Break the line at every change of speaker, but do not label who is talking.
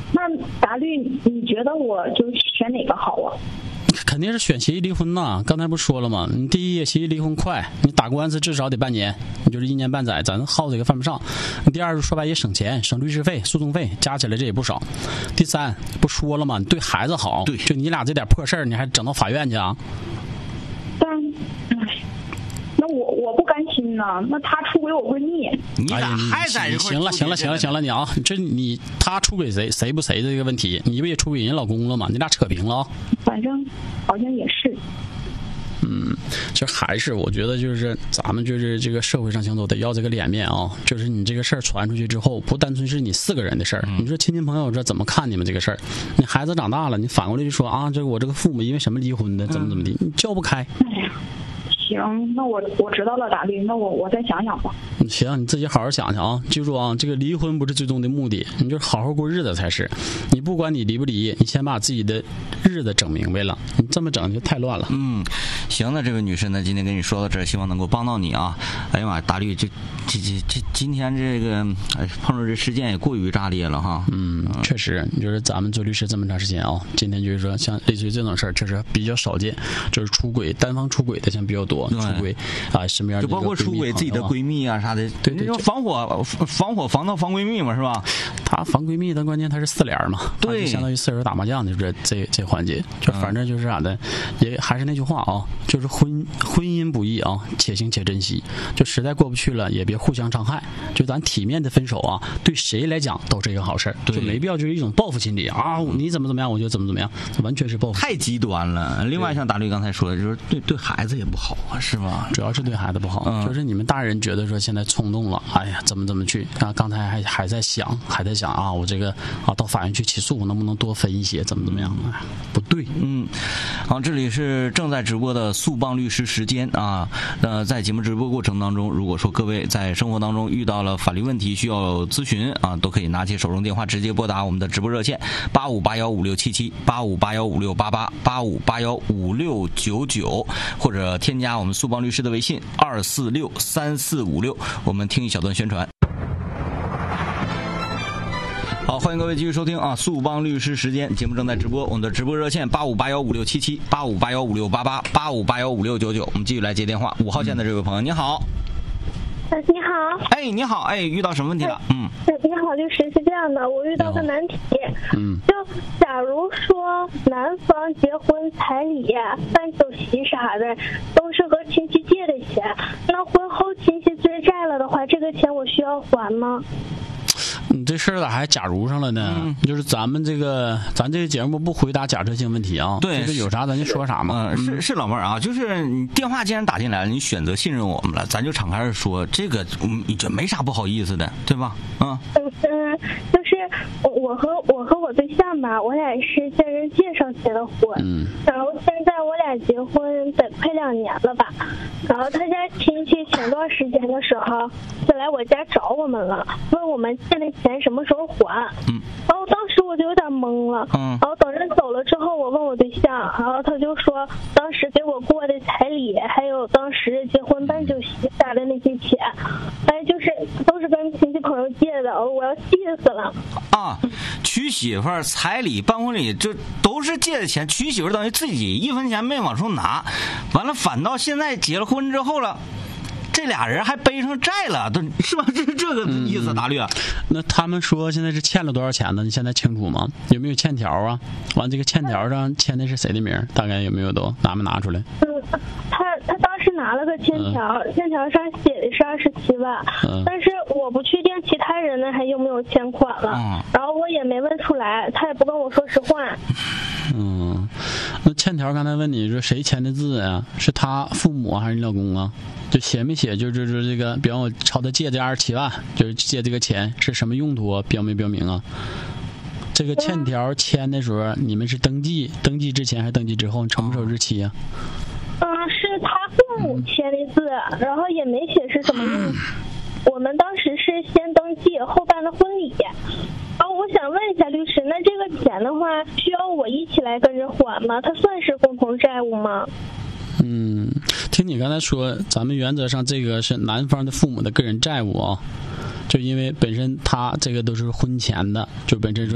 那大律，你觉得我就选哪个好啊？
肯定是选协议离婚呐！刚才不说了吗？你第一，协议离婚快，你打官司至少得半年，你就是1年半载，咱耗这个犯不上。第二，说白也省钱，省律师费、诉讼费，加起来这也不少。第三，不说了吗？你对孩子好，
对，
就你俩这点破事儿，你还整到法院去啊？
但，那我不甘心呐。那他出轨我闺蜜，
你咋还在这块？
行了，你啊，他出轨谁不谁的这个问题，你不也出轨人老公了吗？你俩扯平了啊？
反正好像也是。
其实还是我觉得就是咱们就是这个社会上行走得要这个脸面啊，就是你这个事儿传出去之后，不单纯是你4个人的事儿，你说亲戚朋友这怎么看你们这个事儿？你孩子长大了，你反过来就说啊，我这个父母因为什么离婚的，怎么地，你叫不开。
哎呀，行，那我知道了，大律，那我再想想吧。
行，你自己好好想想啊！记住啊，这个离婚不是最终的目的，你就好好过日子才是。你不管你离不离，你先把自己的日子整明白了。你这么整就太乱了。
行，那这位女士呢，今天跟你说到这儿，希望能够帮到你啊！哎呀妈，大律，这今天这个碰到这事件也过于炸裂了哈。
确实，就是咱们做律师这么长时间啊，今天就是说像类似于这种事儿，确实比较少见，就是出轨单方出轨的像比较多，出轨啊身边
就包括出轨自己的闺蜜啊啥的。
对，
你说防火防盗防闺蜜嘛，是吧？
她防闺蜜，但关键她是4连嘛，对，相当于4人打麻将的这环节，就反正就是啥的，也还是那句话啊，就是婚姻不易啊，且行且珍惜，就实在过不去了，也别互相伤害，就咱体面的分手啊，对谁来讲都是一个好事，就没必要就是一种报复心理啊，你怎么样我就怎么样，这完全是报复，
太极端了。另外像大律刚才说的，就是对孩子也不好啊，是吧？
主要是对孩子不好，就是你们大人觉得说现在冲动了，哎呀，怎么去啊？刚才还在想啊，我这个啊到法院去起诉，能不能多分一些，怎么样？哎，不对。
好，这里是正在直播的速帮律师时间啊。在节目直播过程当中，如果说各位在生活当中遇到了法律问题需要咨询啊，都可以拿起手中电话直接拨打我们的直播热线85815677 85815688 85815699，或者添加我们速帮律师的微信2463456。我们听一小段宣传。好，欢迎各位继续收听啊！速帮律师时间节目正在直播，我们的直播热线85815677 85815688 85815699。我们继续来接电话。5号线的这位朋友，你好。
你好。
哎，你好，哎，遇到什么问题了？
你好，律师，是这样的，我遇到个难题。就假如说男方结婚彩礼、办酒席啥的都是和亲戚借的钱，那婚后亲戚追债了的话，这个钱我需要还吗？
你这事儿咋还假如上了呢？就是咱这个节目不回答假设性问题啊。对，这个有啥咱就说啥嘛。
是老妹儿啊，就是你电话既然打进来了，你选择信任我们了，咱就敞开说，这个这没啥不好意思的，对吧？
就是我和我对象吧，我俩是见人介绍结的婚，然后现在我俩结婚得快2年了吧，然后他家亲戚前段时间的时候就来我家找我们了，问我们借的钱什么时候还，然后当时我就有点懵了，然后等人走了之后，我问我对象，然后他就说当时给我过的彩礼，还有当时结婚办酒席啥的那些钱，就是都是跟亲戚朋友借的，我要气死了
啊！娶媳妇儿彩礼办婚礼就都是借的钱，娶媳妇儿等于自己1分钱没往出拿，完了反倒现在结了婚之后了，这俩人还背上债了，是吧？这是这个意思，大律。
那他们说现在是欠了多少钱呢？你现在清楚吗？有没有欠条啊？完这个欠条上签的是谁的名？大概有没有都拿出来？
他当时拿了个欠条，欠条上写的是27万，但是我不确定其他人呢还有没有欠款了，然后我也没问出来，他也不跟我说实话。
那欠条刚才问你说谁签的字啊？是他父母还是你老公啊？就写没写？就是这个，比方我朝他借这27万，就是借这个钱是什么用途啊？标没标明啊？这个欠条签的时候，你们是登记之前还是登记之后？你什么时候日期啊？
是他父母签的字，然后也没写是什么用途。我们当时是先登记后办的婚礼。然后我想问一下律师，那这个钱的话需要我一起来跟着还吗？它算是共同债务吗？
听你刚才说，咱们原则上这个是男方的父母的个人债务啊，就因为本身他这个都是婚前的，就本身说